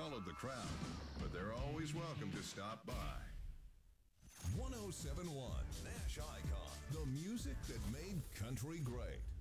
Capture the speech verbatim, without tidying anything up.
followed the crowd, but they're always welcome to stop by. one oh seven point one Nash Icon, the music that made country great.